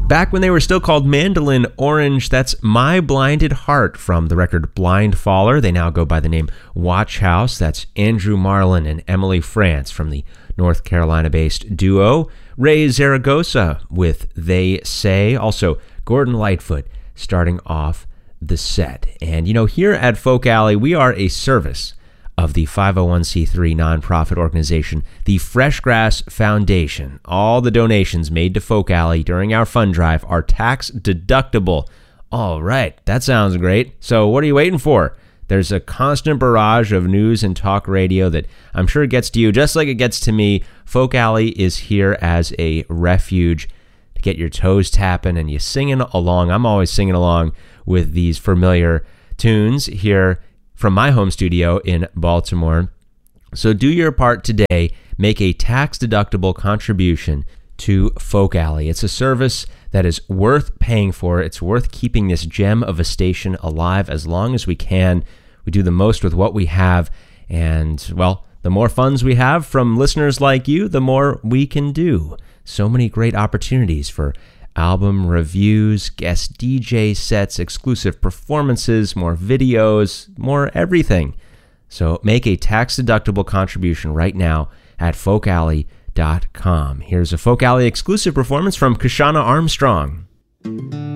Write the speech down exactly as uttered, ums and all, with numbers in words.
Back when they were still called Mandolin Orange, that's My Blinded Heart from the record Blind Faller. They now go by the name Watch House. That's Andrew Marlin and Emily France from the North Carolina-based duo. Ray Zaragoza with They Say. Also, Gordon Lightfoot starting off the set. And, you know, here at Folk Alley, we are a service of the five oh one c three nonprofit organization, the Fresh Grass Foundation. All the donations made to Folk Alley during our fund drive are tax deductible. All right, that sounds great. So what are you waiting for? There's a constant barrage of news and talk radio that I'm sure gets to you just like it gets to me. Folk Alley is here as a refuge to get your toes tapping and you singing along. I'm always singing along with these familiar tunes here from my home studio in Baltimore. So do your part today. Make a tax-deductible contribution to Folk Alley. It's a service that is worth paying for. It's worth keeping this gem of a station alive as long as we can. We do the most with what we have. And, well, the more funds we have from listeners like you, the more we can do. So many great opportunities for album reviews, guest D J sets, exclusive performances, more videos, more everything. So make a tax-deductible contribution right now at folk alley dot com. Here's a Folk Alley exclusive performance from Kashana Armstrong.